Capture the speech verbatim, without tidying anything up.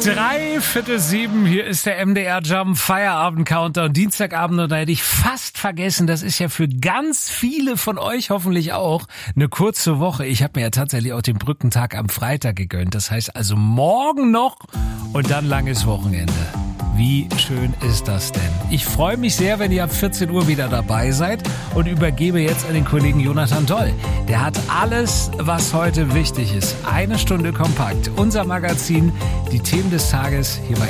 Drei Viertel sieben, hier ist der M D R Jump Feierabend Countdown, Dienstagabend, und da hätte ich fast vergessen, das ist ja für ganz viele von euch hoffentlich auch eine kurze Woche. Ich habe mir ja tatsächlich auch den Brückentag am Freitag gegönnt, das heißt also morgen noch und dann langes Wochenende. Wie schön ist das denn? Ich freue mich sehr, wenn ihr ab vierzehn Uhr wieder dabei seid und übergebe jetzt an den Kollegen Jonathan Doll. Der hat alles, was heute wichtig ist. Eine Stunde kompakt. Unser Magazin, die Themen des Tages hier bei